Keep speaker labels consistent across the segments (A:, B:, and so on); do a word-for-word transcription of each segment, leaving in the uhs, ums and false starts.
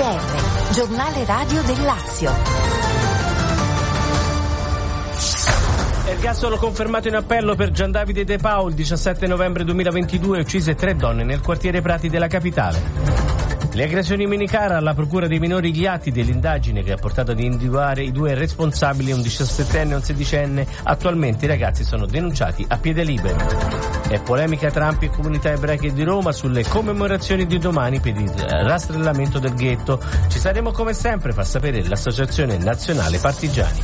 A: R, giornale radio del Lazio.
B: Ergastolo confermato in appello per Gian Davide De Paul. Il diciassette novembre duemilaventidue uccise tre donne nel quartiere Prati della capitale. Le aggressioni in minicara, alla procura dei minori gli atti dell'indagine che ha portato ad individuare i due responsabili, un diciassettenne e un sedicenne. Attualmente i ragazzi sono denunciati a piede libero. È polemica Trump e comunità ebraiche di Roma sulle commemorazioni di domani per il rastrellamento del ghetto. Ci saremo come sempre, fa sapere l'Associazione Nazionale Partigiani.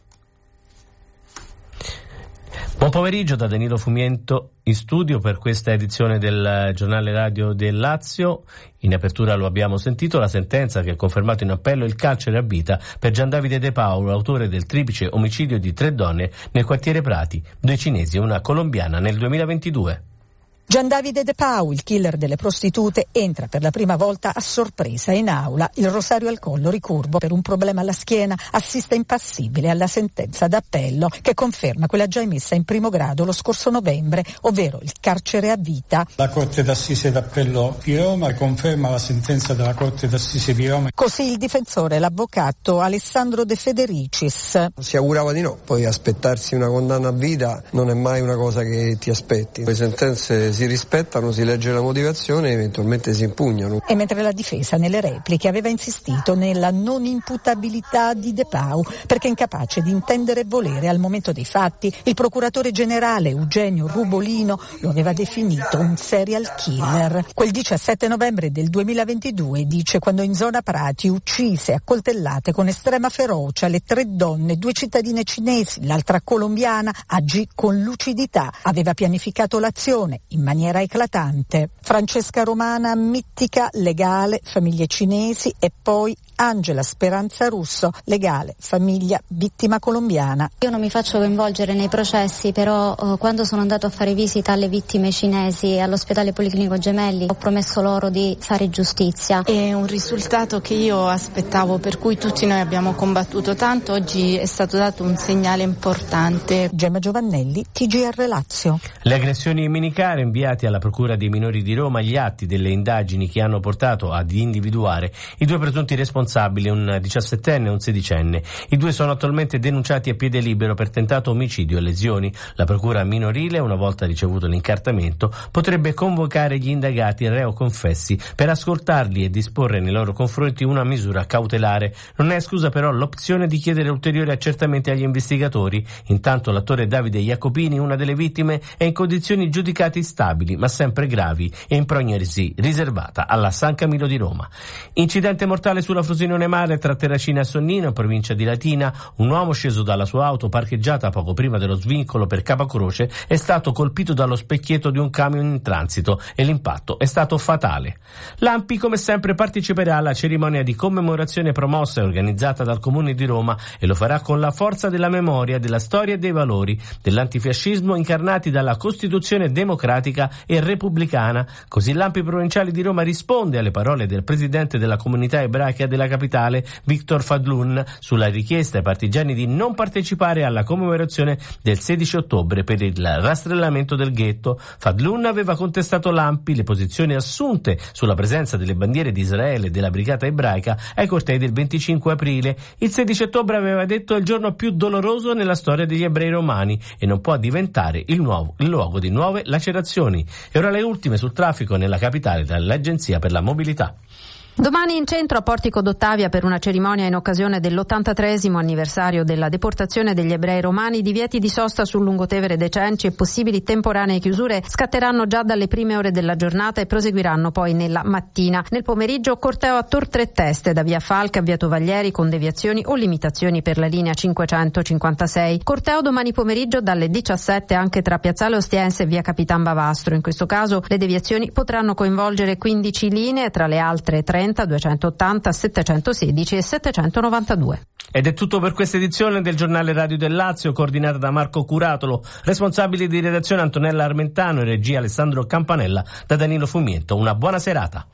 B: Buon pomeriggio da Danilo Fumiento in studio per questa edizione del giornale radio del Lazio. In apertura lo abbiamo sentito, la sentenza che ha confermato in appello il carcere a vita per Gian Davide De Paul, autore del triplice omicidio di tre donne nel quartiere Prati, due cinesi e una colombiana nel duemilaventidue.
C: Gian Davide De Paul, il killer delle prostitute, entra per la prima volta a sorpresa in aula, il rosario al collo ricurvo per un problema alla schiena, assiste impassibile alla sentenza d'appello che conferma quella già emessa in primo grado lo scorso novembre, ovvero il carcere a vita.
D: La Corte d'Assise d'Appello di Roma conferma la sentenza della Corte d'Assise di Roma.
C: Così il difensore, l'avvocato Alessandro De Federicis.
E: Si augurava di no, poi aspettarsi una condanna a vita non è mai una cosa che ti aspetti. Le sentenze si rispettano, si legge la motivazione e eventualmente si impugnano.
C: E mentre la difesa nelle repliche aveva insistito nella non imputabilità di De Paul perché incapace di intendere e volere al momento dei fatti, il procuratore generale Eugenio Rubolino lo aveva definito un serial killer. Quel diciassette novembre del duemilaventidue, dice, quando in zona Prati uccise a coltellate con estrema ferocia le tre donne, due cittadine cinesi, l'altra colombiana, agì con lucidità, aveva pianificato l'azione in maniera eclatante. Francesca Romana, mittica, legale, famiglie cinesi, e poi Angela Speranza Russo, legale, famiglia, vittima colombiana.
F: Io non mi faccio coinvolgere nei processi, però eh, quando sono andato a fare visita alle vittime cinesi all'ospedale Policlinico Gemelli ho promesso loro di fare giustizia.
G: È un risultato che io aspettavo, per cui tutti noi abbiamo combattuto tanto. Oggi è stato dato un segnale importante.
C: Gemma Giovannelli, T G R Lazio.
B: Le aggressioni in minicara, inviati alla procura dei minori di Roma gli atti delle indagini che hanno portato ad individuare i due presunti responsabili, un diciassettenne e un sedicenne. I due sono attualmente denunciati a piede libero per tentato omicidio e lesioni. La procura minorile, una volta ricevuto l'incartamento, potrebbe convocare gli indagati e reo confessi per ascoltarli e disporre nei loro confronti una misura cautelare. Non è esclusa però l'opzione di chiedere ulteriori accertamenti agli investigatori. Intanto l'attore Davide Jacopini, una delle vittime, è in condizioni giudicate stabili ma sempre gravi e in prognosi riservata alla San Camillo di Roma. Incidente mortale sulla Frosinone Mare tra Terracina e Sonnino, in provincia di Latina. Un uomo sceso dalla sua auto parcheggiata poco prima dello svincolo per Capacroce è stato colpito dallo specchietto di un camion in transito e l'impatto è stato fatale. L'A M P I come sempre parteciperà alla cerimonia di commemorazione promossa e organizzata dal Comune di Roma e lo farà con la forza della memoria, della storia e dei valori dell'antifascismo incarnati dalla Costituzione democratica e repubblicana. Così l'A M P I provinciale di Roma risponde alle parole del presidente della comunità ebraica della capitale, Victor Fadlun, sulla richiesta ai partigiani di non partecipare alla commemorazione del sedici ottobre per il rastrellamento del ghetto. Fadlun aveva contestato l'A M P I le posizioni assunte sulla presenza delle bandiere di Israele e della brigata ebraica ai cortei del venticinque aprile. Il sedici ottobre, aveva detto, è il giorno più doloroso nella storia degli ebrei romani e non può diventare il, nuovo, il luogo di nuove lacerazioni. E ora le ultime sul traffico nella capitale dall'Agenzia per la Mobilità.
H: Domani in centro a Portico d'Ottavia per una cerimonia in occasione dell'ottantatreesimo anniversario della deportazione degli ebrei romani, divieti di sosta sul lungotevere dei Cenci e possibili temporanee chiusure scatteranno già dalle prime ore della giornata e proseguiranno poi nella mattina. Nel pomeriggio corteo a Tor Tre Teste da via Falca a via Tovaglieri con deviazioni o limitazioni per la linea cinquecentocinquantasei. Corteo domani pomeriggio dalle diciassette anche tra Piazzale Ostiense e via Capitan Bavastro. In questo caso le deviazioni potranno coinvolgere quindici linee, tra le altre trenta, duecentottanta, settecentosedici e settecentonovantadue.
B: Ed è tutto per questa edizione del giornale radio del Lazio, coordinata da Marco Curatolo, responsabili di redazione Antonella Armentano e regia Alessandro Campanella, da Danilo Fumiento. Una buona serata.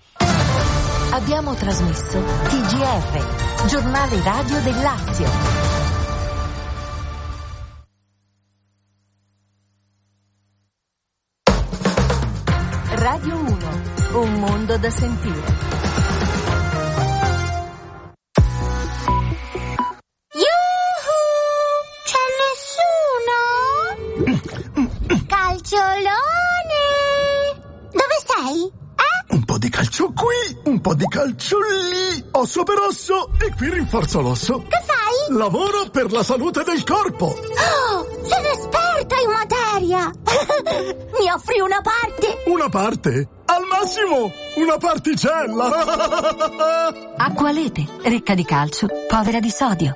A: Abbiamo trasmesso T G R, giornale radio del Lazio. Radio uno, un mondo da sentire.
I: calcio qui, un po' di calcio lì, osso per osso e qui rinforzo l'osso.
J: Che fai?
I: Lavoro per la salute del corpo.
J: Oh, sei esperta in materia. Mi offri una parte?
I: Una parte? Al massimo una particella.
A: Acqualete, ricca di calcio, povera di sodio.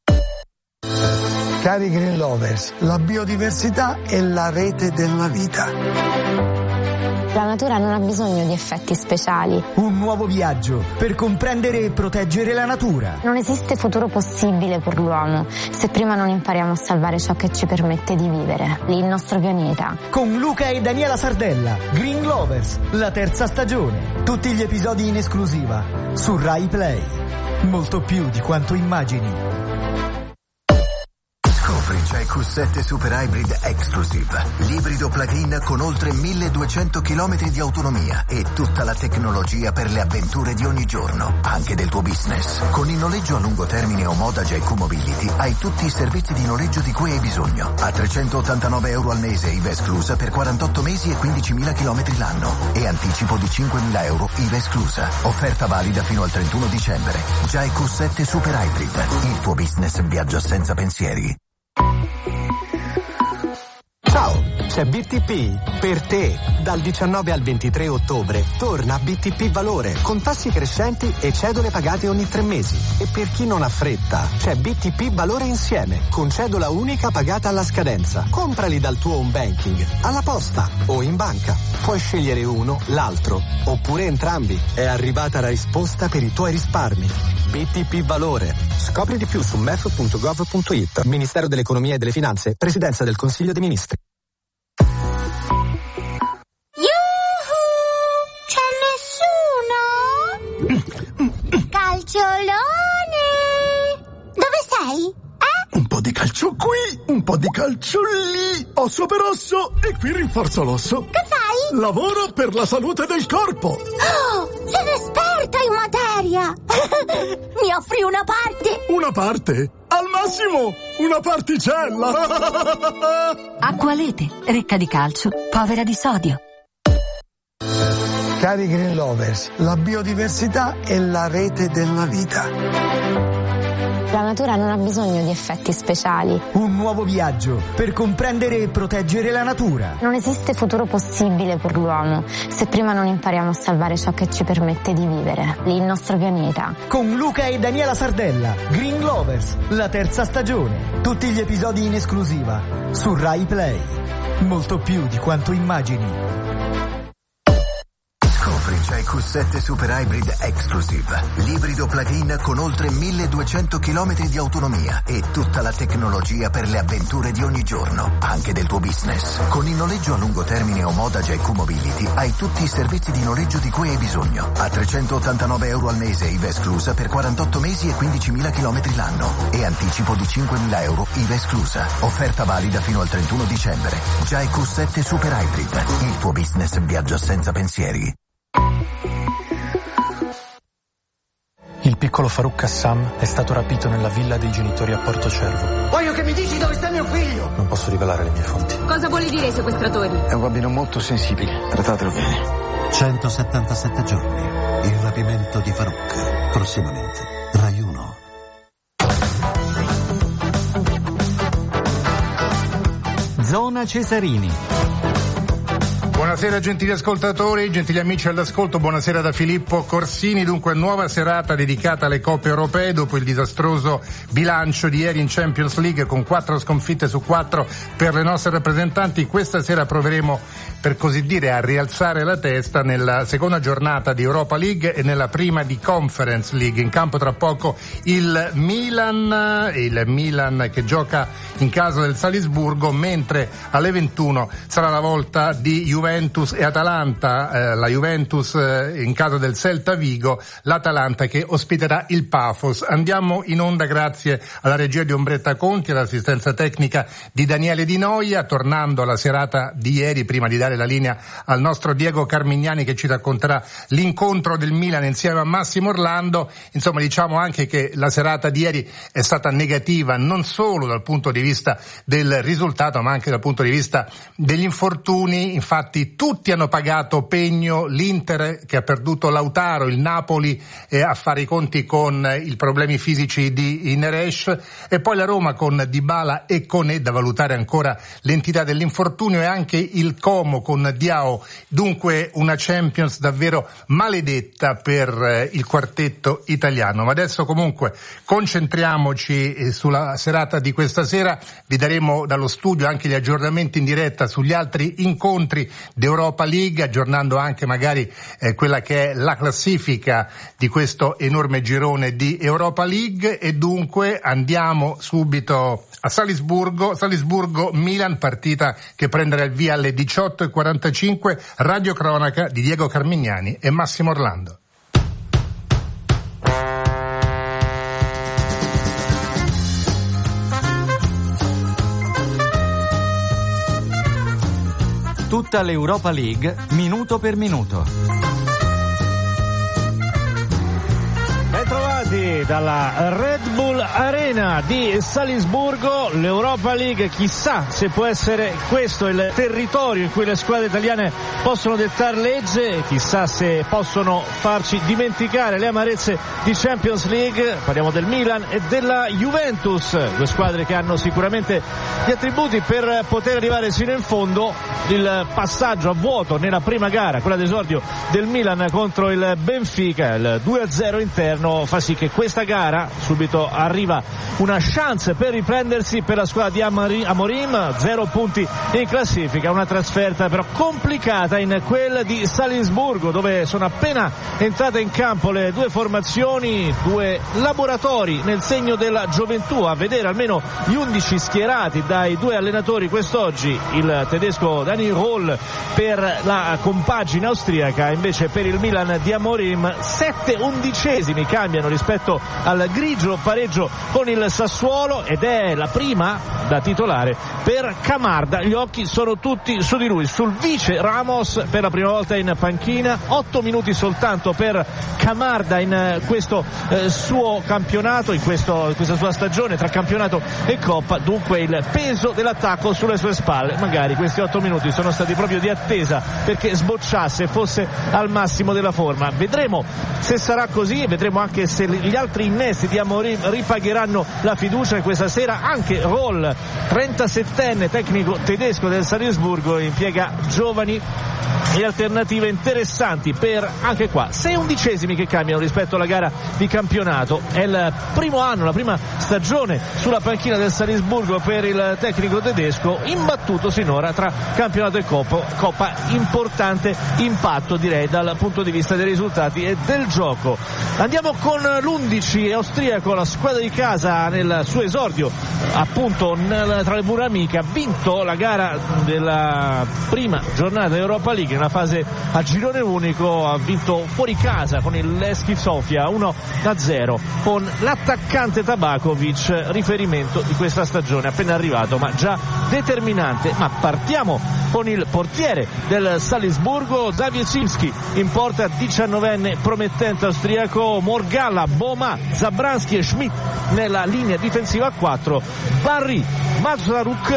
K: Cari Green Lovers, la biodiversità è la rete della vita.
F: La natura non ha bisogno di effetti speciali.
L: Un nuovo viaggio per comprendere e proteggere la natura.
F: Non esiste futuro possibile per l'uomo se prima non impariamo a salvare ciò che ci permette di vivere, il nostro pianeta.
L: Con Luca e Daniela Sardella, Green Lovers, la terza stagione. Tutti gli episodi in esclusiva su Rai Play. Molto più di quanto immagini.
M: Scopri J Q sette Super Hybrid Exclusive, l'ibrido plug-in con oltre milleduecento chilometri di autonomia e tutta la tecnologia per le avventure di ogni giorno, anche del tuo business. Con il noleggio a lungo termine o moda J Q Mobility hai tutti i servizi di noleggio di cui hai bisogno. A trecentottantanove euro al mese I V A esclusa per quarantotto mesi e quindicimila chilometri l'anno e anticipo di cinquemila euro I V A esclusa. Offerta valida fino al trentuno dicembre. J Q sette Super Hybrid, il tuo business viaggia senza pensieri.
N: Ciao, c'è B T P per te. Dal diciannove al ventitré ottobre torna B T P Valore con tassi crescenti e cedole pagate ogni tre mesi. E per chi non ha fretta, c'è B T P Valore insieme con cedola unica pagata alla scadenza. Comprali dal tuo home banking, alla posta o in banca. Puoi scegliere uno, l'altro oppure entrambi. È arrivata la risposta per i tuoi risparmi. B T P Valore. Scopri di più su m e f punto gov punto i t. Ministero dell'Economia e delle Finanze, Presidenza del Consiglio dei Ministri.
J: Calciolone! Dove sei? Eh?
I: Un po' di calcio qui, un po' di calcio lì, osso per osso e qui rinforzo l'osso.
J: Che fai?
I: Lavoro per la salute del corpo.
J: Oh, sei esperta in materia. Mi offri una parte?
I: Una parte? Al massimo una particella.
A: Acqualete, ricca di calcio, povera di sodio.
K: Cari Green Lovers, la biodiversità è la rete della vita.
F: La natura non ha bisogno di effetti speciali.
L: Un nuovo viaggio per comprendere e proteggere la natura.
F: Non esiste futuro possibile per l'uomo se prima non impariamo a salvare ciò che ci permette di vivere, il nostro pianeta.
L: Con Luca e Daniela Sardella, Green Lovers, la terza stagione. Tutti gli episodi in esclusiva su Rai Play. Molto più di quanto immagini.
M: Scopri J Q sette Super Hybrid Exclusive, l'ibrido plug-in con oltre milleduecento chilometri di autonomia e tutta la tecnologia per le avventure di ogni giorno, anche del tuo business. Con il noleggio a lungo termine o moda J Q Mobility hai tutti i servizi di noleggio di cui hai bisogno. A trecentottantanove euro al mese I V A esclusa per quarantotto mesi e quindicimila chilometri l'anno e anticipo di cinquemila euro I V A esclusa. Offerta valida fino al trentuno dicembre. J Q sette Super Hybrid, il tuo business viaggia senza pensieri.
O: Il piccolo Farouk Kassam è stato rapito nella villa dei genitori a Portocervo.
P: Voglio che mi dici dove sta mio figlio!
O: Non posso rivelare le mie fonti.
Q: Cosa vuole dire ai sequestratori?
R: È un bambino molto sensibile, trattatelo bene.
S: centosettantasette giorni. Il rapimento di Farouk. Prossimamente. Rai uno.
T: Zona Cesarini.
U: Buonasera gentili ascoltatori, gentili amici all'ascolto, buonasera da Filippo Corsini. Dunque nuova serata dedicata alle coppe europee dopo il disastroso bilancio di ieri in Champions League con quattro sconfitte su quattro per le nostre rappresentanti. Questa sera proveremo per così dire a rialzare la testa nella seconda giornata di Europa League e nella prima di Conference League. In campo tra poco il Milan, il Milan che gioca in casa del Salisburgo, mentre alle ventuno sarà la volta di Juventus Juventus e Atalanta, eh, la Juventus eh, in casa del Celta Vigo, l'Atalanta che ospiterà il Pafos. Andiamo in onda grazie alla regia di Ombretta Conti, all'assistenza tecnica di Daniele Di Noia. Tornando alla serata di ieri, prima di dare la linea al nostro Diego Carmignani che ci racconterà l'incontro del Milan insieme a Massimo Orlando, insomma diciamo anche che la serata di ieri è stata negativa non solo dal punto di vista del risultato ma anche dal punto di vista degli infortuni. Infatti infatti tutti hanno pagato pegno, l'Inter che ha perduto Lautaro, il Napoli eh, a fare i conti con eh, i problemi fisici di Neres, e poi la Roma con Dybala e Koné, da valutare ancora l'entità dell'infortunio, e anche il Como con Diao. Dunque una Champions davvero maledetta per eh, il quartetto italiano. Ma adesso comunque concentriamoci eh, sulla serata di questa sera. Vi daremo dallo studio anche gli aggiornamenti in diretta sugli altri incontri d'Europa League, aggiornando anche magari eh, quella che è la classifica di questo enorme girone di Europa League. E dunque andiamo subito a Salisburgo, Salisburgo-Milan, partita che prenderà il via alle diciotto e quarantacinque, radiocronaca di Diego Carmignani e Massimo Orlando.
T: Tutta l'Europa League, minuto per minuto.
Q: Bentrovati dalla Red Bull Arena di Salisburgo. L'Europa League, chissà se può essere questo il territorio in cui le squadre italiane possono dettare legge, chissà se possono farci dimenticare le amarezze di Champions League. Parliamo del Milan e della Juventus, due squadre che hanno sicuramente gli attributi per poter arrivare sino in fondo. Il passaggio a vuoto nella prima gara, quella d'esordio del Milan contro il Benfica, il due a zero interno, fa sì che questa gara subito arriva una chance per riprendersi per la squadra di Amorim, zero punti in classifica, una trasferta però complicata in quella di Salisburgo, dove sono appena entrate in campo le due formazioni, due laboratori nel segno della gioventù, a vedere almeno gli undici schierati dai due allenatori quest'oggi, il tedesco Dani Roll per la compagine austriaca, invece per il Milan di Amorim sette undicesimi cambiano rispetto al grigio pareggio con il Sassuolo, ed è la prima da titolare per Camarda. Gli occhi sono tutti su di lui, sul vice Ramos, per la prima volta in panchina. Otto minuti soltanto per Camarda in questo eh, suo campionato, in, questo, in questa sua stagione tra campionato e Coppa. Dunque il peso dell'attacco sulle sue spalle. Magari questi otto minuti sono stati proprio di attesa perché sbocciasse e fosse al massimo della forma. Vedremo se sarà così e vedremo anche se gli altri innesti di Amorim ripagheranno la fiducia questa sera. Anche Roll, trentasettenne tecnico tedesco del Salisburgo, impiega giovani e alternative interessanti per, anche qua, sei undicesimi che cambiano rispetto alla gara di campionato. È il primo anno, la prima stagione sulla panchina del Salisburgo per il tecnico tedesco, imbattuto sinora tra campionato e Coppa. Coppa importante impatto, direi, dal punto di vista dei risultati e del gioco. Andiamo con l'undici austriaco, la squadra di casa nel suo esordio appunto nel, tra le mura amiche, ha vinto la gara della prima giornata Europa League nella fase a girone unico, ha vinto fuori casa con il Levski Sofia uno a zero con l'attaccante Tabakovic, riferimento di questa stagione, appena arrivato ma già determinante. Ma partiamo con il portiere del Salisburgo, David Szymski, in porta diciannovenne promettente austriaco, Morgalla, Boma, Zabranski e Schmidt nella linea difensiva a quattro, Barry, Mazaruk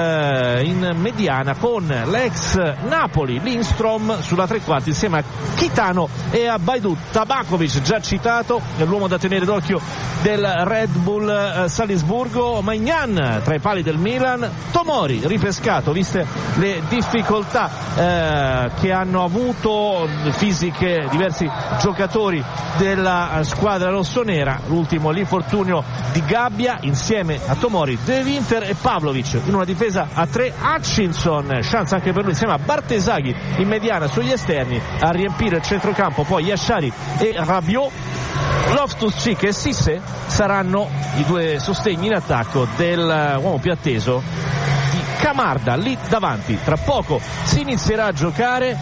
Q: eh, in mediana con l'ex Napoli Lindstrom sulla tre quarti insieme a Kitano e a Baidu. Tabakovic, già citato, è l'uomo da tenere d'occhio del Red Bull eh, Salisburgo. Maignan tra i pali del Milan, Tomori ripescato viste le difficoltà eh, che hanno avuto fisiche diversi giocatori della squadra rossonera, l'ultimo l'infortunio di Gabbia insieme a Tomori, De Winter e Pavlovic in una difesa a tre, Hutchinson, chance anche per lui insieme a Bartesaghi in mediana sugli esterni a riempire il centrocampo, poi Yashari e Rabiot. Loftus-Cheek e Sisse saranno i due sostegni in attacco dell'uomo più atteso di Camarda lì davanti. Tra poco si inizierà a giocare.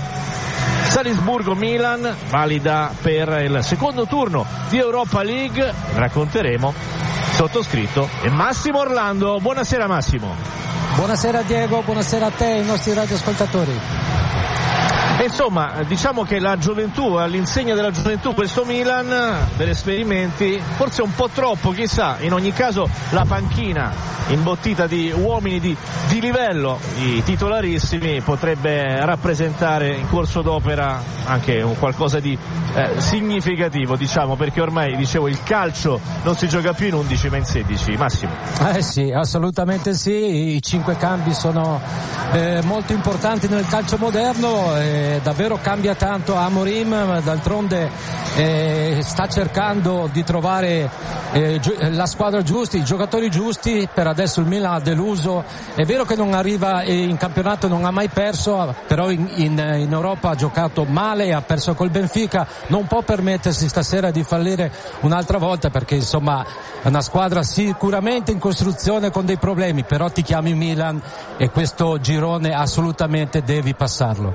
Q: Salisburgo-Milan, valida per il secondo turno di Europa League, racconteremo sottoscritto e Massimo Orlando. Buonasera Massimo.
V: Buonasera Diego, buonasera a te e ai nostri radioascoltatori.
Q: Insomma, diciamo che la gioventù, all'insegna della gioventù, questo Milan, per esperimenti, forse un po' troppo, chissà. In ogni caso la panchina imbottita di uomini di, di livello, i titolarissimi, potrebbe rappresentare in corso d'opera anche un qualcosa di eh, significativo, diciamo, perché ormai, dicevo, il calcio non si gioca più in undici ma in sedici. Massimo.
D: Eh sì, assolutamente sì, i cinque cambi sono eh, molto importanti nel calcio moderno, eh, davvero cambia tanto Amorim, d'altronde eh, sta cercando di trovare eh, gi- la squadra giusta, i giocatori giusti. Per adesso il Milan ha deluso, è vero che non arriva in campionato, non ha mai perso, però in, in, in Europa ha giocato male e ha perso col Benfica, non può permettersi stasera di fallire un'altra volta, perché insomma è una squadra sicuramente in costruzione con dei problemi, però ti chiami Milan e questo girone assolutamente devi passarlo.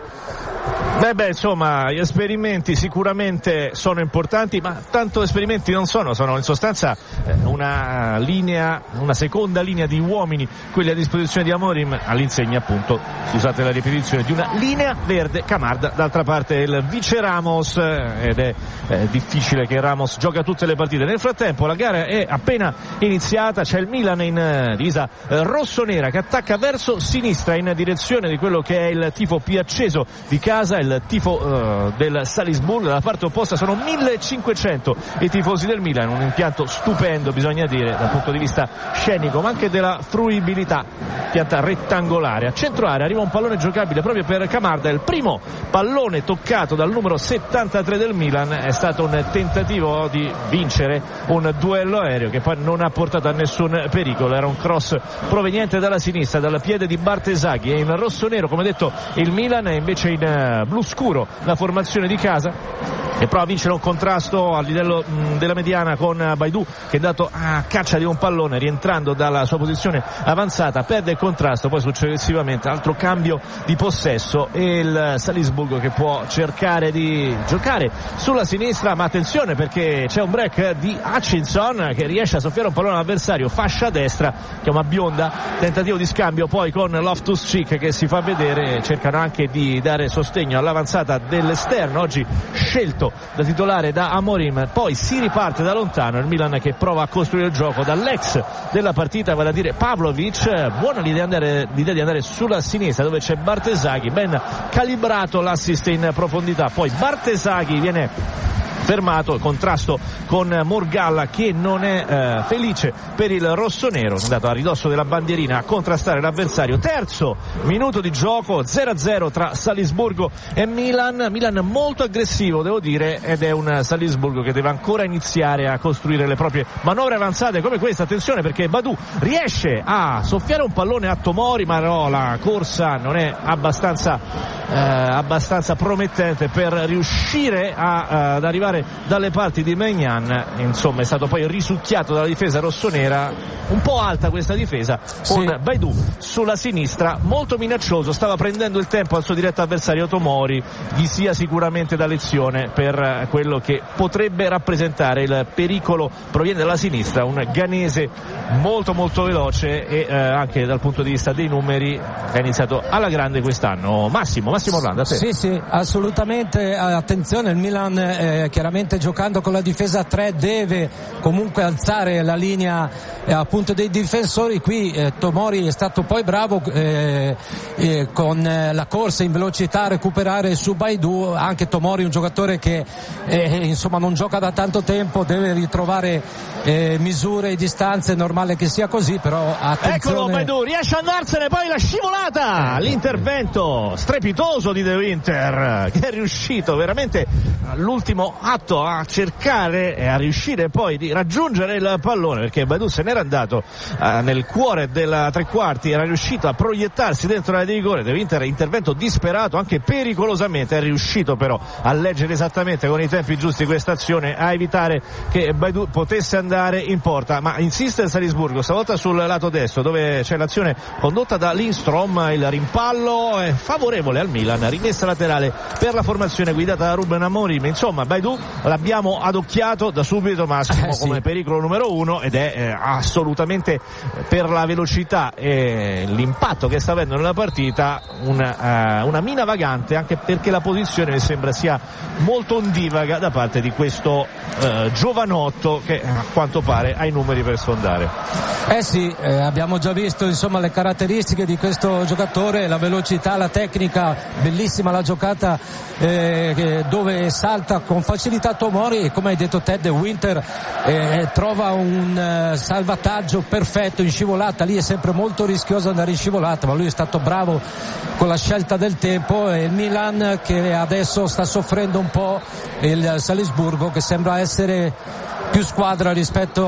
Q: Beh beh, insomma, gli esperimenti sicuramente sono importanti, ma tanto esperimenti non sono, sono in sostanza una linea, una seconda linea di uomini, quelli a disposizione di Amorim, all'insegna appunto, scusate la ripetizione, di una linea verde camarda. D'altra parte il vice Ramos, ed è eh, difficile che Ramos gioca tutte le partite. Nel frattempo la gara è appena iniziata, c'è il Milan in eh, divisa eh, rossonera che attacca verso sinistra in direzione di quello che è il tifo più acceso di casa, il tifo uh, del Salisburgo. Dalla parte opposta sono millecinquecento i tifosi del Milan, un impianto stupendo, bisogna dire, dal punto di vista scenico ma anche della fruibilità. Pianta rettangolare, a centro area arriva un pallone giocabile proprio per Camarda, il primo pallone toccato dal numero settantatré del Milan. È stato un tentativo di vincere un duello aereo che poi non ha portato a nessun pericolo, era un cross proveniente dalla sinistra, dal piede di Bartesaghi. E in rosso-nero, come detto, il Milan, è invece in blu scuro la formazione di casa, e prova a vincere un contrasto a livello mh, della mediana con Baidou, che è dato a caccia di un pallone rientrando dalla sua posizione avanzata, perde il contrasto, poi successivamente altro cambio di possesso e il Salisburgo che può cercare di giocare sulla sinistra, ma attenzione perché c'è un break di Hutchinson che riesce a soffiare un pallone all'avversario, fascia destra, chiama bionda, tentativo di scambio poi con Loftus-Cheek che si fa vedere, cercano anche di dare sostegno all'avanzata dell'esterno, oggi scelto da titolare da Amorim. Poi si riparte da lontano, il Milan che prova a costruire il gioco dall'ex della partita, vale a dire Pavlovic. Buona l'idea di andare, l'idea di andare sulla sinistra dove c'è Bartesaghi, ben calibrato l'assist in profondità, poi Bartesaghi viene fermato, contrasto con Morgalla che non è eh, felice per il rossonero, è andato a ridosso della bandierina a contrastare l'avversario. Terzo minuto di gioco, zero a zero tra Salisburgo e Milan. Milan molto aggressivo, devo dire, ed è un Salisburgo che deve ancora iniziare a costruire le proprie manovre avanzate come questa. Attenzione perché Baidou riesce a soffiare un pallone a Tomori, ma no, la corsa non è abbastanza eh, abbastanza promettente per riuscire a, eh, ad arrivare dalle parti di Maignan. Insomma, è stato poi risucchiato dalla difesa rossonera, un po' alta questa difesa, con sì. Baidou sulla sinistra, molto minaccioso, stava prendendo il tempo al suo diretto avversario Tomori, gli sia sicuramente da lezione per quello che potrebbe rappresentare il pericolo proviene dalla sinistra, un ghanese molto molto veloce e eh, anche dal punto di vista dei numeri ha iniziato alla grande quest'anno. Massimo, Massimo Orlando, a te.
D: Sì, sì, assolutamente, attenzione, il Milan eh, chiaramente giocando con la difesa a tre deve comunque alzare la linea eh, appunto dei difensori. Qui eh, Tomori è stato poi bravo eh, eh, con eh, la corsa in velocità a recuperare su Baidou. Anche Tomori un giocatore che eh, insomma non gioca da tanto tempo, deve ritrovare eh, misure e distanze, è normale che sia così, però attenzione.
Q: Eccolo Baidou, riesce a andarsene, poi la scivolata, l'intervento strepitoso di De Winter che è riuscito veramente all'ultimo atto a cercare e a riuscire poi di raggiungere il pallone, perché Baidou se n'era andato eh, nel cuore della tre quarti, era riuscito a proiettarsi dentro l'area di rigore. De Winter, intervento disperato, anche pericolosamente, è riuscito però a leggere esattamente con i tempi giusti questa azione, a evitare che Baidou potesse andare in porta. Ma insiste il Salisburgo, stavolta sul lato destro dove c'è l'azione condotta da Lindstrom, il rimpallo è favorevole al Milan, rimessa laterale per la formazione guidata da Ruben Amorim fermi. Insomma, Baidou l'abbiamo adocchiato da subito, Massimo,
D: eh, sì.
Q: come pericolo numero uno, ed è eh, assolutamente, per la velocità e l'impatto che sta avendo nella partita, una, uh, una mina vagante, anche perché la posizione mi sembra sia molto ondivaga da parte di questo uh, giovanotto che a quanto pare ha i numeri per sfondare.
D: Eh sì, eh, abbiamo già visto insomma le caratteristiche di questo giocatore, la velocità, la tecnica, bellissima la giocata eh, dove salta con facilità Tomori e, come hai detto Ted, Winter eh, trova un eh, salvataggio perfetto in scivolata. Lì è sempre molto rischioso andare in scivolata, ma lui è stato bravo con la scelta del tempo. E il Milan che adesso sta soffrendo un po', il Salisburgo che sembra essere più squadra rispetto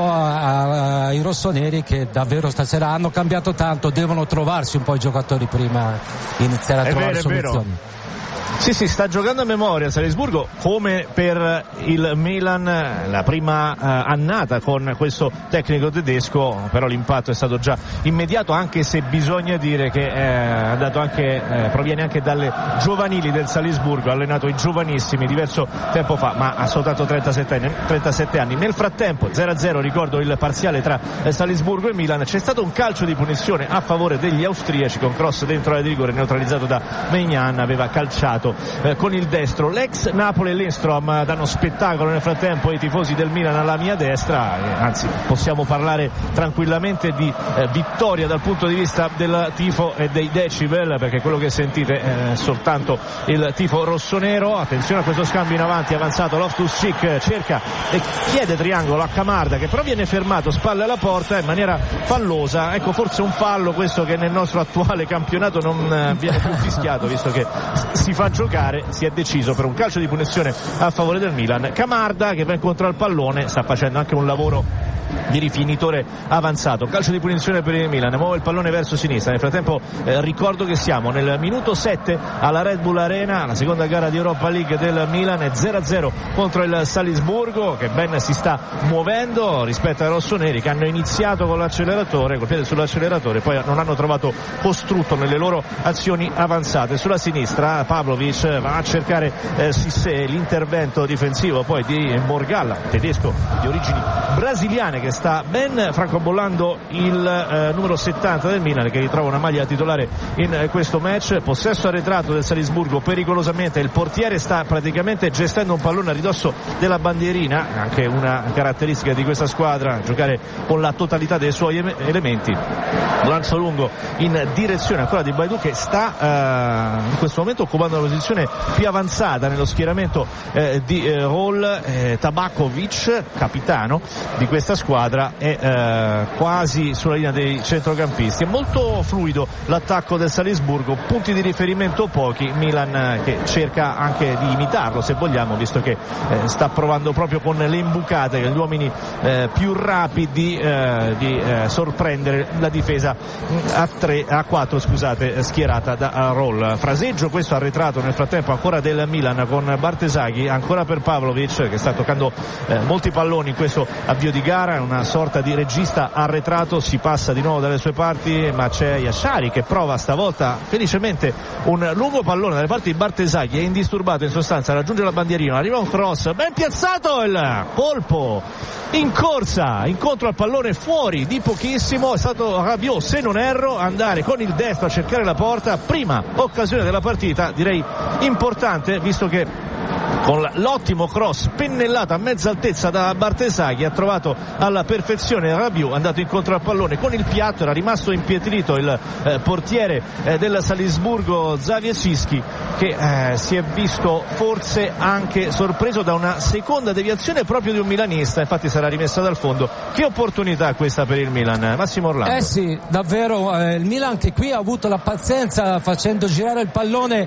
D: ai rossoneri, che davvero stasera hanno cambiato tanto, devono trovarsi un po' i giocatori prima di iniziare a
Q: è
D: trovare
Q: vero,
D: soluzioni.
Q: Sì, sì, sta giocando a memoria Salisburgo, come per il Milan la prima eh, annata con questo tecnico tedesco, però l'impatto è stato già immediato, anche se bisogna dire che è andato anche eh, proviene anche dalle giovanili del Salisburgo, ha allenato i giovanissimi diverso tempo fa, ma ha soltanto trentasette anni. Nel frattempo zero a zero, ricordo il parziale tra Salisburgo e Milan. C'è stato un calcio di punizione a favore degli austriaci con cross dentro la di rigore neutralizzato da Maignan, aveva calciato Eh, con il destro l'ex Napoli e Lindstrom. Danno spettacolo nel frattempo i tifosi del Milan alla mia destra, eh, anzi possiamo parlare tranquillamente di eh, vittoria dal punto di vista del tifo e dei decibel, perché quello che sentite è soltanto il tifo rossonero. Attenzione a questo scambio in avanti, avanzato Loftus-Cheek, cerca e chiede triangolo a Camarda, che però viene fermato spalle alla porta in maniera fallosa. Ecco, forse un fallo questo che nel nostro attuale campionato non eh, viene più fischiato, visto che si fa giocare. Si è deciso per un calcio di punizione a favore del Milan. Camarda, che va incontro al pallone, sta facendo anche un lavoro di rifinitore avanzato. Calcio di punizione per il Milan, muove il pallone verso sinistra. Nel frattempo eh, ricordo che siamo nel minuto sette alla Red Bull Arena, la seconda gara di Europa League del Milan, è zero a zero contro il Salisburgo, che ben si sta muovendo rispetto ai rossoneri, che hanno iniziato con l'acceleratore, col piede sull'acceleratore, poi non hanno trovato costrutto nelle loro azioni avanzate. Sulla sinistra Pavlovic va a cercare eh, Sissé, l'intervento difensivo poi di Morgalla, tedesco di origini brasiliane, che sta ben francobollando il eh, numero settanta del Milan, che ritrova una maglia titolare in eh, questo match. Possesso arretrato del Salisburgo pericolosamente, il portiere sta praticamente gestendo un pallone a ridosso della bandierina, anche una caratteristica di questa squadra, giocare con la totalità dei suoi em- elementi. Lancio lungo in direzione ancora di Baidou, che sta eh, in questo momento occupando la posizione più avanzata nello schieramento eh, di eh, Hall. eh, Tabakovic, capitano di questa squadra, è eh, quasi sulla linea dei centrocampisti. È molto fluido l'attacco del Salisburgo, punti di riferimento pochi. Milan eh, che cerca anche di imitarlo, se vogliamo, visto che eh, sta provando proprio con le imbucate, con gli uomini eh, più rapidi eh, di eh, sorprendere la difesa a tre a quattro scusate schierata da Roll. Fraseggio questo arretrato nel frattempo ancora del Milan con Bartesaghi, ancora per Pavlovic, che sta toccando eh, molti palloni in questo avvio di gara, una sorta di regista arretrato. Si passa di nuovo dalle sue parti, ma c'è Yashari che prova stavolta felicemente un lungo pallone dalle parti di Bartesaghi, è indisturbato in sostanza, raggiunge la bandierina, arriva un cross ben piazzato, il colpo in corsa incontro al pallone fuori di pochissimo. È stato Rabiot, se non erro, andare con il destro a cercare la porta, prima occasione della partita, direi importante, visto che con l'ottimo cross pennellato a mezza altezza da Bartesaghi ha trovato alla perfezione Rabiot, andato incontro al pallone con il piatto, era rimasto impietrito il eh, portiere eh, del Salisburgo Zawiecki, che eh, si è visto forse anche sorpreso da una seconda deviazione proprio di un milanista, infatti sarà rimessa dal fondo. Che opportunità questa per il Milan, Massimo Orlando?
D: Eh sì, davvero, eh, il Milan che qui ha avuto la pazienza facendo girare il pallone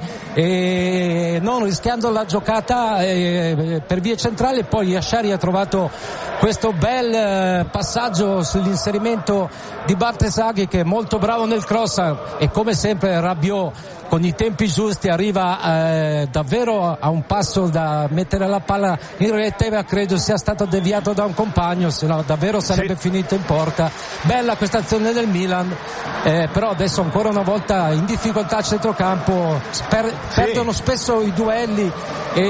D: e non rischiando la giocata eh, per vie centrali. Poi Yashari ha trovato questo bel eh, passaggio sull'inserimento di Bartesaghi, che è molto bravo nel cross, e come sempre Rabiot con i tempi giusti arriva eh, davvero a un passo da mettere la palla in rete, ma credo sia stato deviato da un compagno, se no davvero sarebbe sì. finito in porta. Bella questa azione del Milan, eh, però adesso ancora una volta in difficoltà a centrocampo, per, sì. perdono spesso i duelli e,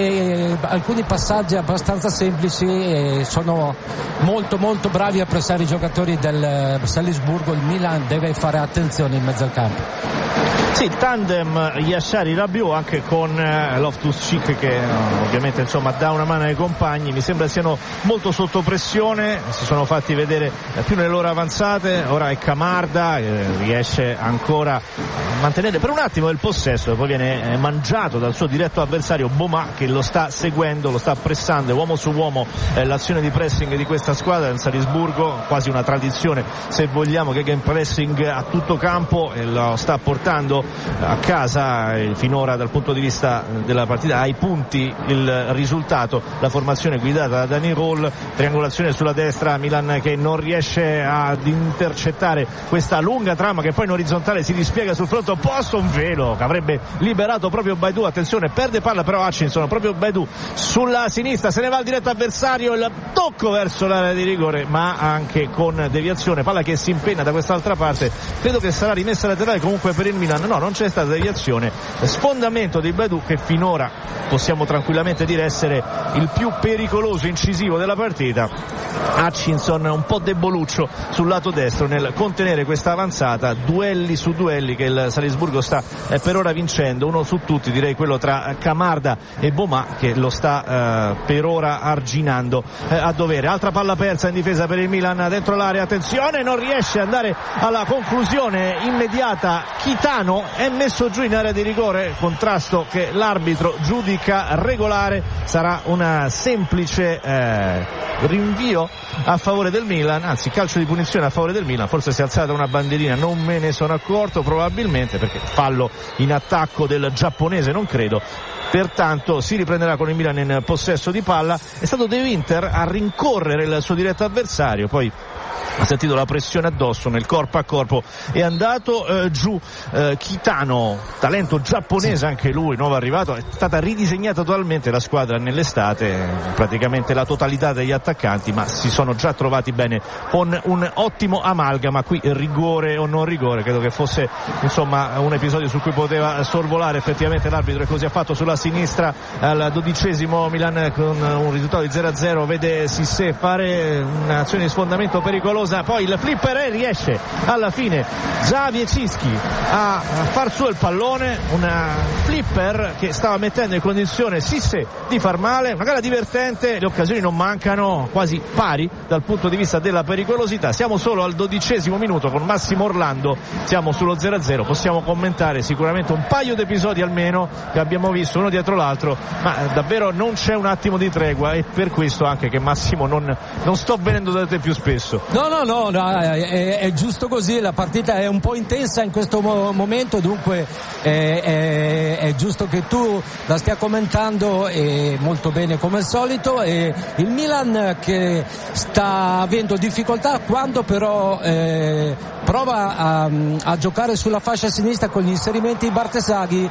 D: e alcuni passaggi abbastanza semplici, e sono molto molto bravi a pressare i giocatori del Salisburgo. Il Milan deve fare attenzione in mezzo al campo.
Q: Sì, tandem Yashari-Rabiot anche con eh, Loftus-Cheek che eh, ovviamente insomma dà una mano ai compagni. Mi sembra siano molto sotto pressione, si sono fatti vedere eh, più nelle loro avanzate. Ora è Camarda eh, riesce ancora a mantenere per un attimo il possesso e poi viene eh, mangiato dal suo diretto avversario Boma, che lo sta seguendo, lo sta pressando uomo su uomo. eh, l'azione di pressing di questa squadra del Salisburgo, quasi una tradizione se vogliamo, che game pressing a tutto campo, e lo sta portando a casa eh, finora dal punto di vista della partita ai punti il risultato. La formazione guidata da Dani Roll, triangolazione sulla destra, Milan che non riesce ad intercettare questa lunga trama che poi in orizzontale si dispiega sul fronte opposto, un velo che avrebbe liberato proprio Baidoo. Attenzione, perde palla però Hutchinson, proprio Baidoo sulla sinistra, se ne va al diretto avversario, il tocco verso l'area di rigore ma anche con deviazione, palla che si impenna da quest'altra parte, credo che sarà rimessa laterale comunque per il Milan. No, non c'è stata deviazione, sfondamento di Baidoo che finora possiamo tranquillamente dire essere il più pericoloso, incisivo della partita. Hutchinson un po' deboluccio sul lato destro nel contenere questa avanzata, duelli su duelli che il Salisburgo sta eh, per ora vincendo, uno su tutti direi quello tra Camarda e Boma che lo sta eh, per ora arginando eh, a dovere. Altra palla persa in difesa per il Milan dentro l'area, attenzione, non riesce ad andare alla conclusione immediata Chitano, è messo giù in area di rigore, contrasto che l'arbitro giudica regolare, sarà una semplice eh, rinvio a favore del Milan, anzi calcio di punizione a favore del Milan. Forse si è alzata una bandierina, non me ne sono accorto, probabilmente perché fallo in attacco del giapponese non credo. Pertanto si riprenderà con il Milan in possesso di palla. È stato De Winter a rincorrere il suo diretto avversario, poi ha sentito la pressione addosso, nel corpo a corpo è andato eh, giù eh, Chitano, talento giapponese sì. anche lui, nuovo arrivato. È stata ridisegnata totalmente la squadra nell'estate, praticamente la totalità degli attaccanti, ma si sono già trovati bene con un ottimo amalgama. Qui rigore o non rigore, credo che fosse insomma un episodio su cui poteva sorvolare effettivamente l'arbitro, e così ha fatto sulla sinistra al dodicesimo. Milan con un risultato di zero a zero vede Cissé fare un'azione di sfondamento pericolosa, poi il flipper e riesce alla fine Zawiecinski a far su il pallone, una flipper che stava mettendo in condizione Cissé di far male. Una gara divertente, le occasioni non mancano, quasi pari dal punto di vista della pericolosità. Siamo solo al dodicesimo minuto con Massimo Orlando, siamo sullo zero a zero, possiamo commentare sicuramente un paio di episodi almeno che abbiamo visto uno dietro l'altro, ma davvero non c'è un attimo di tregua, e per questo anche che Massimo non, non sto venendo da te più spesso.
D: No, no, no, no è, è giusto così, la partita è un po' intensa in questo mo- momento, dunque è, è, è giusto che tu la stia commentando, e molto bene come al solito. E il Milan che sta avendo difficoltà quando però eh, prova a, a giocare sulla fascia sinistra con gli inserimenti di Bartesaghi,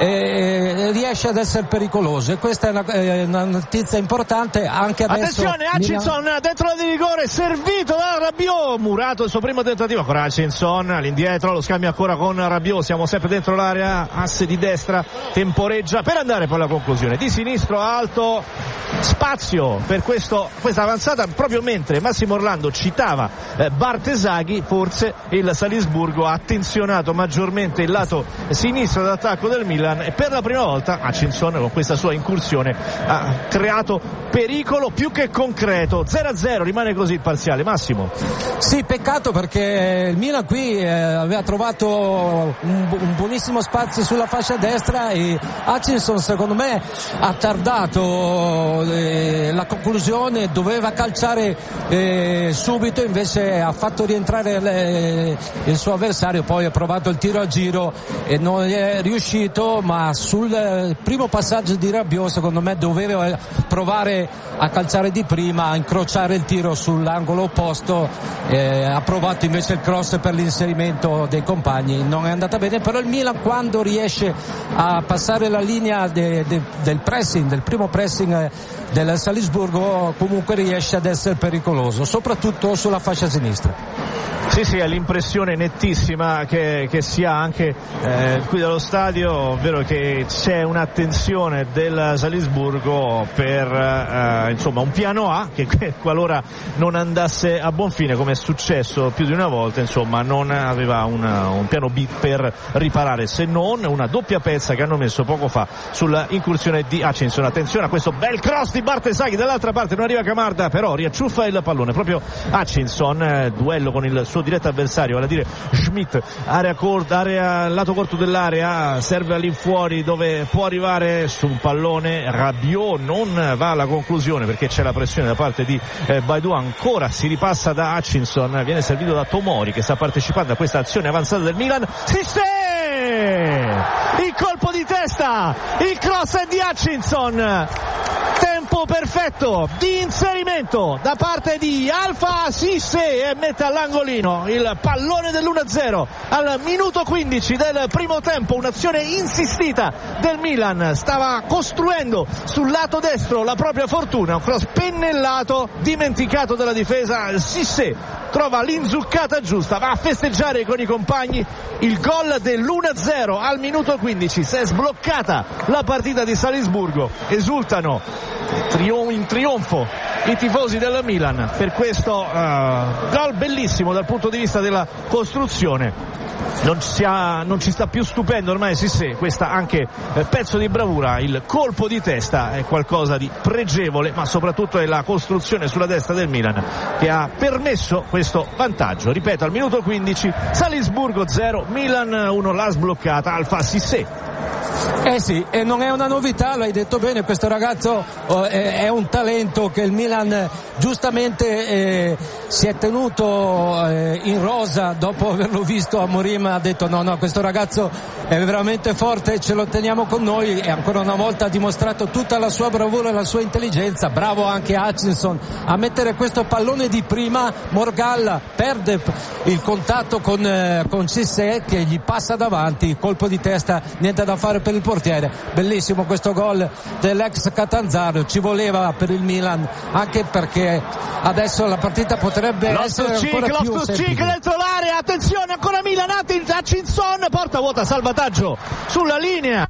D: eh, riesce ad essere pericoloso, e questa è una, è una notizia importante anche adesso.
Q: Attenzione, Hutchinson Milan... dentro la di rigore, servito da Rabiot, murato il suo primo tentativo, ancora Hutchinson all'indietro, lo scambio ancora con Rabiot, siamo sempre dentro l'area, asse di destra, temporeggia per andare poi alla conclusione, di sinistro alto, spazio per questo, questa avanzata, proprio mentre Massimo Orlando citava eh, Bartesaghi, forse il Salisburgo ha attenzionato maggiormente il lato sinistro d'attacco del Milan, e per la prima volta Hutchinson con questa sua incursione ha creato pericolo più che concreto. Zero a zero rimane così il parziale. Massimo.
D: Sì, peccato perché il Milan qui eh, aveva trovato un, un buonissimo spazio sulla fascia destra, e Hutchinson secondo me ha tardato eh, la conclusione, doveva calciare eh, subito, invece comunque ha fatto rientrare le, il suo avversario, poi ha provato il tiro a giro e non è riuscito, ma sul primo passaggio di Rabiot secondo me doveva provare a calciare di prima, a incrociare il tiro sull'angolo opposto, eh, ha provato invece il cross per l'inserimento dei compagni, non è andata bene, però il Milan quando riesce a passare la linea de, de, del pressing, del primo pressing del Salisburgo, comunque riesce ad essere pericoloso, soprattutto sulla fascia sinistra.
Q: Sì, sì, è l'impressione nettissima che, che si ha anche eh, qui dallo stadio, ovvero che c'è un'attenzione del Salisburgo per eh, insomma un piano A che, che qualora non andasse a buon fine, come è successo più di una volta, insomma non aveva una, un piano B per riparare, se non una doppia pezza che hanno messo poco fa sulla incursione di Hutchinson. Attenzione a questo bel cross di Bartesaghi, dall'altra parte non arriva Camarda, però riacciuffa il pallone proprio Hutchinson, eh, duello con il suo diretto avversario, vale a dire Schmidt, area corta, area lato corto dell'area, serve all'infuori dove può arrivare su un pallone. Rabiot non va alla conclusione perché c'è la pressione da parte di eh, Baidoo, ancora si ripassa da Hutchinson, viene servito da Tomori che sta partecipando a questa azione avanzata del Milan. Cissé, il colpo di testa, il cross è di Hutchinson, tempo perfetto di inserimento da parte di Alpha Cissé e mette all'angolino il pallone dell'uno a zero al minuto quindici del primo tempo. Un'azione insistita del Milan, stava costruendo sul lato destro la propria fortuna, un cross pennellato dimenticato dalla difesa. Cissé trova l'inzuccata giusta, va a festeggiare con i compagni il gol dell'uno a zero al minuto quindici. Si è sbloccata la partita di Salisburgo, esultano in trionfo i tifosi del Milan per questo uh, gol bellissimo dal punto di vista della costruzione. Non ci, ha, non ci sta più stupendo ormai Cissé, questa anche eh, pezzo di bravura, il colpo di testa è qualcosa di pregevole, ma soprattutto è la costruzione sulla destra del Milan che ha permesso questo vantaggio. Ripeto, al minuto quindici Salisburgo zero, Milan uno, l'ha sbloccata Alpha Cissé.
D: Eh sì, e non è una novità, l'hai detto bene, questo ragazzo oh, è, è un talento che il Milan giustamente eh, si è tenuto eh, in rosa dopo averlo visto a Amorim, ha detto no no, questo ragazzo è veramente forte, ce lo teniamo con noi, e ancora una volta ha dimostrato tutta la sua bravura e la sua intelligenza. Bravo anche Hutchinson a mettere questo pallone di prima. Morgalla perde il contatto con, eh, con Cissé che gli passa davanti, colpo di testa, niente da fare per il portiere. Bellissimo questo gol dell'ex Catanzaro, ci voleva per il Milan, anche perché adesso la partita potrebbe
Q: Loftus
D: essere
Q: Cheek,
D: ancora più
Q: Loftus
D: semplice.
Q: Cheek dentro l'area, attenzione ancora Milan, Hutchinson, porta vuota, salvataggio sulla linea.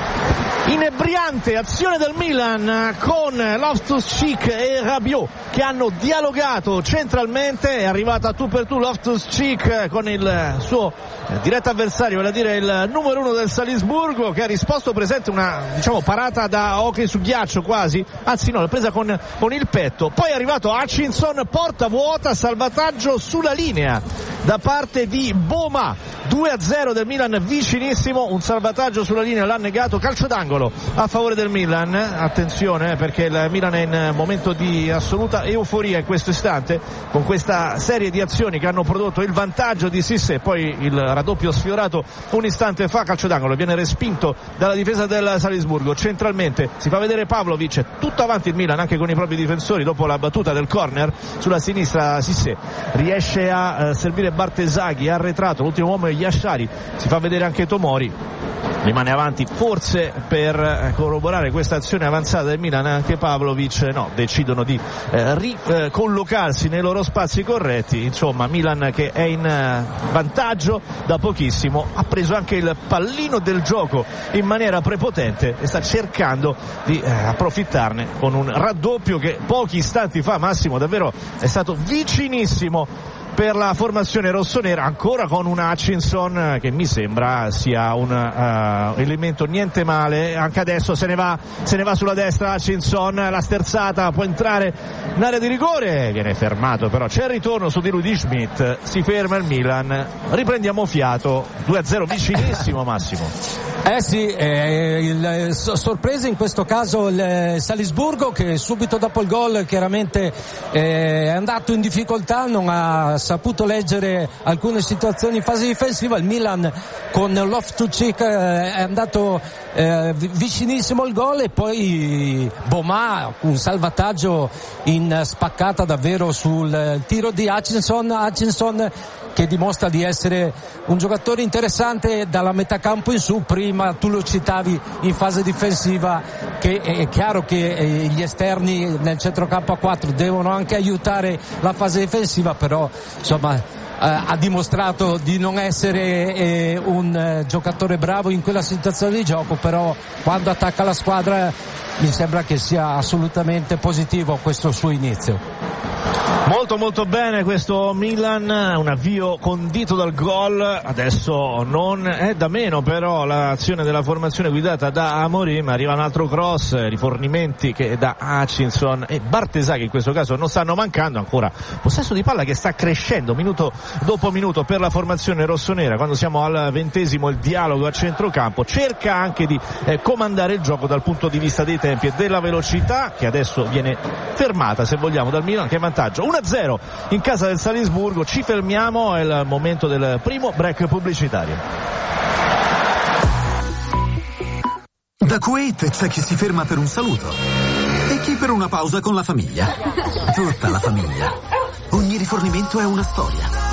Q: Inebriante azione del Milan con Loftus Cheek e Rabiot che hanno dialogato centralmente. È arrivata tu per tu Loftus Cheek con il suo diretto avversario, vale a dire il numero uno del Salisburgo, che ha risposto presente una diciamo parata da hockey su ghiaccio quasi, anzi no, l'ha presa con, con il petto. Poi è arrivato Hutchinson, porta vuota, salvataggio sulla linea da parte di Boma, due a zero del Milan vicinissimo, un salvataggio sulla linea l'ha negato, calcio d'angolo a favore del Milan. Attenzione perché il Milan è in momento di assoluta euforia in questo istante, con questa serie di azioni che hanno prodotto il vantaggio di Cissé, poi il raddoppio sfiorato un istante fa, calcio d'angolo, viene respinto dalla difesa del Salisburgo. Centralmente si fa vedere Pavlovic, tutto avanti il Milan anche con i propri difensori dopo la battuta del corner sulla sinistra. Cissé riesce a eh, servire Bartesaghi, arretrato, l'ultimo uomo è Yashari, si fa vedere anche Tomori, rimane avanti forse per corroborare questa azione avanzata del Milan anche Pavlovic, no, decidono di eh, ricollocarsi nei loro spazi corretti. Insomma, Milan che è in eh, vantaggio da pochissimo, ha preso anche il pallino del gioco in maniera prepotente e sta cercando di eh, approfittarne con un raddoppio che pochi istanti fa, Massimo, davvero è stato vicinissimo per la formazione rossonera, ancora con un Hutchinson che mi sembra sia un uh, elemento niente male. Anche adesso se ne va se ne va sulla destra Hutchinson, la sterzata, può entrare in area di rigore, viene fermato, però c'è il ritorno su di lui di Schmidt, si ferma il Milan, riprendiamo fiato, due a zero vicinissimo Massimo.
D: Eh sì, eh, il, sorpresa in questo caso il Salisburgo, che subito dopo il gol chiaramente eh, è andato in difficoltà, non ha saputo leggere alcune situazioni in fase difensiva. Il Milan con Loftus-Cheek eh, è andato eh, vicinissimo al gol, e poi Boma un salvataggio in spaccata davvero sul tiro di Hutchinson, Hutchinson che dimostra di essere un giocatore interessante dalla metà campo in su. Prima tu lo citavi in fase difensiva, che è chiaro che gli esterni nel centrocampo a quattro devono anche aiutare la fase difensiva, però insomma eh, ha dimostrato di non essere eh, un eh, giocatore bravo in quella situazione di gioco, però quando attacca la squadra mi sembra che sia assolutamente positivo questo suo inizio.
Q: Molto molto bene questo Milan, un avvio condito dal gol, adesso non è da meno però l'azione della formazione guidata da Amorim. Arriva un altro cross, rifornimenti che da Hutchinson e Bartesaghi in questo caso non stanno mancando, ancora possesso di palla che sta crescendo minuto dopo minuto per la formazione rossonera. Quando siamo al ventesimo il dialogo a centrocampo, cerca anche di eh, comandare il gioco dal punto di vista dei tempi e della velocità, che adesso viene fermata se vogliamo dal Milan, che è vantaggio uno a zero in casa del Salisburgo. Ci fermiamo, è il momento del primo break pubblicitario.
E: Da Kuwait c'è chi si ferma per un saluto e chi per una pausa con la famiglia. Tutta la famiglia. Ogni rifornimento è una storia.